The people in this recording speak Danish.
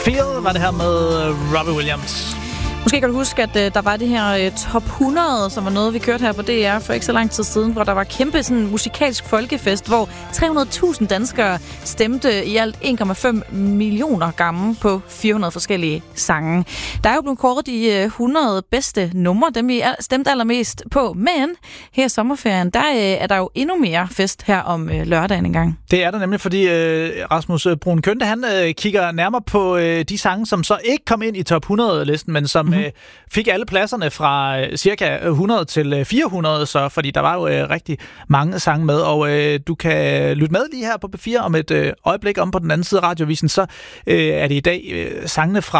Feel var det her med Robbie Williams. Måske kan du huske, at der var det her Top 100, som var noget, vi kørte her på DR for ikke så lang tid siden, hvor der var kæmpe sådan musikalsk folkefest, hvor 300.000 danskere stemte i alt 1,5 millioner gange på 400 forskellige sange. Der er jo blevet kåret de 100 bedste numre, dem vi stemte allermest på, men her i sommerferien, der er der jo endnu mere fest her om lørdagen engang. Det er der nemlig, fordi Rasmus Brun Kønte, han kigger nærmere på de sange, som så ikke kom ind i Top 100-listen, men som fik alle pladserne fra cirka 100 til 400, så, fordi der var jo rigtig mange sange med, og du kan lytte med lige her på P4 om et øjeblik om på den anden side af radiovisen, så er det i dag sangene fra